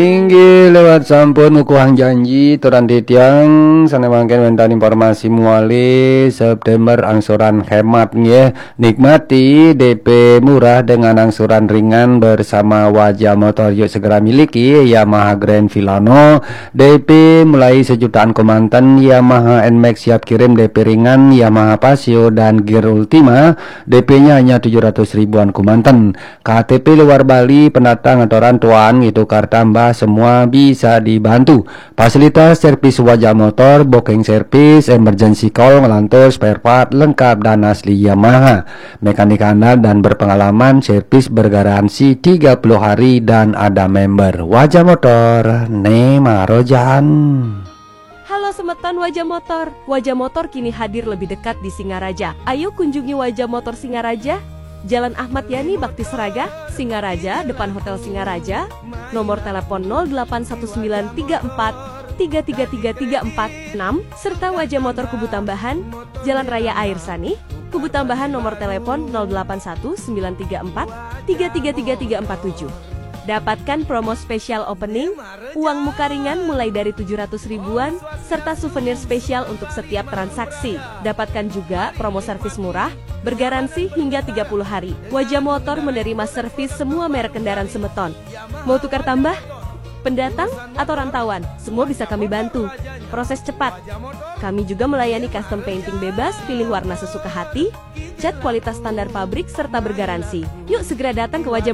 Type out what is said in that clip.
Inggih lewat sampun ukuang janji turun titiang sana mangken wonten informasi muali September angsuran hemat nggih, nikmati DP murah dengan angsuran ringan bersama Wajah Motor. Yuk segera miliki Yamaha Grand Villano DP mulai sejutaan komandan, Yamaha NMAX siap kirim DP ringan, Yamaha Pasio dan Gear Ultima DP-nya hanya 700 ribuan komandan. KTP luar Bali, pendatang atau rantuan itu kartambah semua bisa dibantu. Fasilitas servis Wajah Motor, booking service, emergency call, ngelantur, spare part lengkap dan asli Yamaha. Mekanik handal dan berpengalaman, servis bergaransi 30 hari dan ada member. Wajah Motor, Nemarojan. Halo semeton Wajah Motor. Wajah Motor kini hadir lebih dekat di Singaraja. Ayo kunjungi Wajah Motor Singaraja, Jalan Ahmad Yani Bakti Seraga, Singaraja, depan Hotel Singaraja. Nomor telepon 081934333346, serta Wajah Motor Kubu Tambahan, Jalan Raya Air Sani, Kubu Tambahan, nomor telepon 081934333347. Dapatkan promo spesial opening, uang muka ringan mulai dari 700 ribuan, serta souvenir spesial untuk setiap transaksi. Dapatkan juga promo servis murah, bergaransi hingga 30 hari. Wajah Motor menerima servis semua merek kendaraan semeton. Mau tukar tambah? Pendatang atau rantauan? Semua bisa kami bantu. Proses cepat. Kami juga melayani custom painting bebas, pilih warna sesuka hati, cat kualitas standar pabrik, serta bergaransi. Yuk segera datang ke Wajah